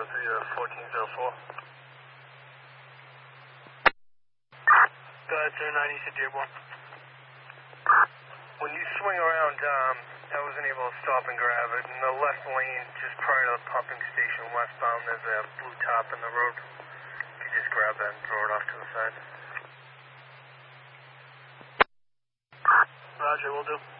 3 to 1404. Go ahead, sir, 90, you said Dearborn. When you swing around, I wasn't able to stop and grab it. In the left lane, just prior to the pumping station westbound, there's a blue top in the road. You can just grab that and throw it off to the side. Roger, will do.